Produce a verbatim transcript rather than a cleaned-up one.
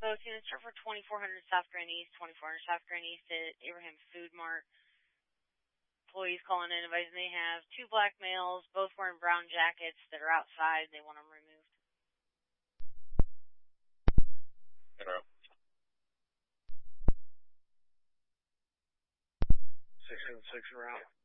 Both units are for twenty-four hundred South Grand East, twenty-four hundred South Grand East at Abraham Food Mart. Employees calling in advising they have two black males, both wearing brown jackets that are outside. They want them removed. Zero. Six and six around.